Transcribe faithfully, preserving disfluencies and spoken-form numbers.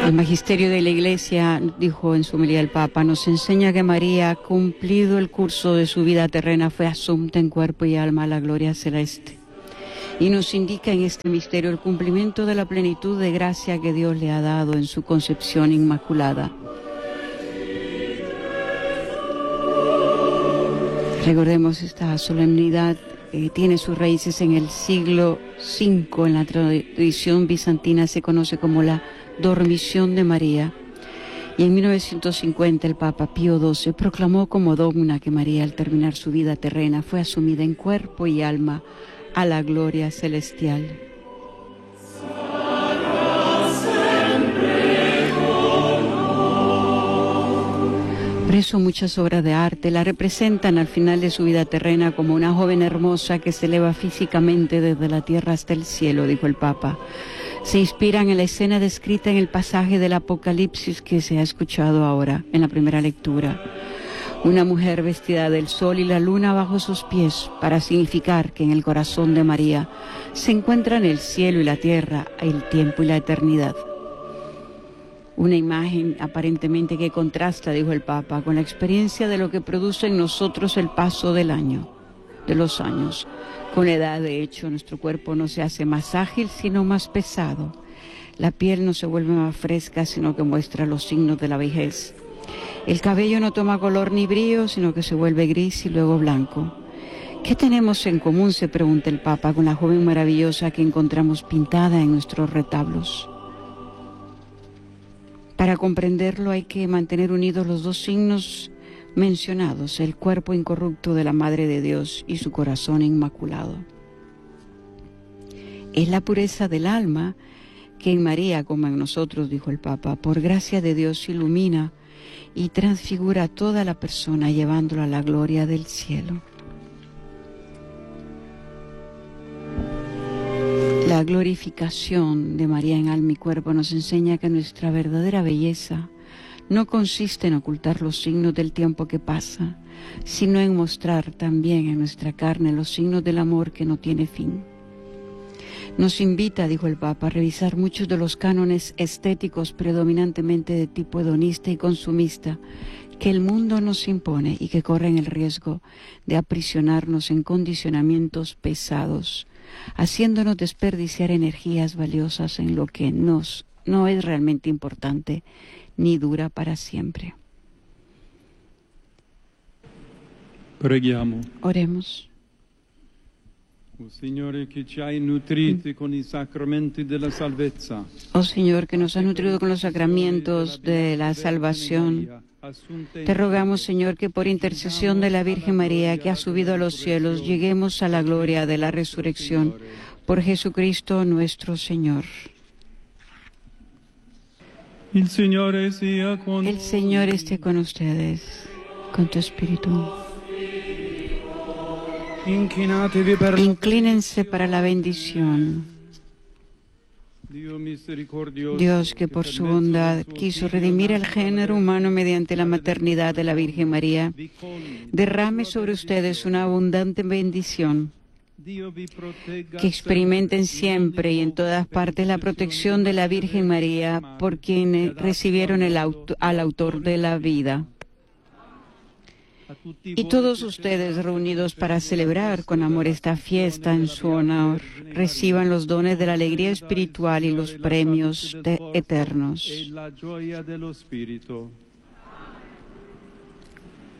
El magisterio de la Iglesia, dijo en su homilía el Papa, nos enseña que María, cumplido el curso de su vida terrena, fue asunta en cuerpo y alma a la gloria celeste. Y nos indica en este misterio el cumplimiento de la plenitud de gracia que Dios le ha dado en su concepción inmaculada. Recordemos, esta solemnidad eh, tiene sus raíces en el siglo quinto, en la tradición bizantina se conoce como la Dormición de María, y en mil novecientos cincuenta el Papa Pío doce proclamó como dogma que María, al terminar su vida terrena, fue asumida en cuerpo y alma a la gloria celestial. Por eso muchas obras de arte la representan al final de su vida terrena como una joven hermosa que se eleva físicamente desde la tierra hasta el cielo, dijo el Papa. Se inspiran en la escena descrita en el pasaje del Apocalipsis que se ha escuchado ahora en la primera lectura. Una mujer vestida del sol y la luna bajo sus pies, para significar que en el corazón de María se encuentran el cielo y la tierra, el tiempo y la eternidad. Una imagen aparentemente que contrasta, dijo el Papa, con la experiencia de lo que produce en nosotros el paso del año, de los años. Con la edad, de hecho, nuestro cuerpo no se hace más ágil, sino más pesado. La piel no se vuelve más fresca, sino que muestra los signos de la vejez. El cabello no toma color ni brillo, sino que se vuelve gris y luego blanco. ¿Qué tenemos en común?, se pregunta el Papa, con la joven maravillosa que encontramos pintada en nuestros retablos. Para comprenderlo hay que mantener unidos los dos signos mencionados, el cuerpo incorrupto de la Madre de Dios y su corazón inmaculado. Es la pureza del alma que en María, como en nosotros, dijo el Papa, por gracia de Dios ilumina y transfigura a toda la persona, llevándola a la gloria del cielo. La glorificación de María en alma y cuerpo nos enseña que nuestra verdadera belleza no consiste en ocultar los signos del tiempo que pasa, sino en mostrar también en nuestra carne los signos del amor que no tiene fin. Nos invita, dijo el Papa, a revisar muchos de los cánones estéticos predominantemente de tipo hedonista y consumista que el mundo nos impone y que corren el riesgo de aprisionarnos en condicionamientos pesados, haciéndonos desperdiciar energías valiosas en lo que nos, no es realmente importante ni dura para siempre. Preghiamo. Oremos. O Signore, che ci hai nutriti con i sacramenti della salvezza. Oh Señor, que nos ha nutrido con los sacramentos de la salvación. Te rogamos, Señor, que por intercesión de la Virgen María, que ha subido a los cielos, lleguemos a la gloria de la resurrección. Por Jesucristo nuestro Señor. El Señor sia con El Señor esté con ustedes, con tu espíritu. Inclínense para la bendición. Dios, que por su bondad quiso redimir al género humano mediante la maternidad de la Virgen María, derrame sobre ustedes una abundante bendición. Que experimenten siempre y en todas partes la protección de la Virgen María, por quien recibieron el auto, al autor de la vida. Y todos ustedes reunidos para celebrar con amor esta fiesta en su honor, reciban los dones de la alegría espiritual y los premios de eternos.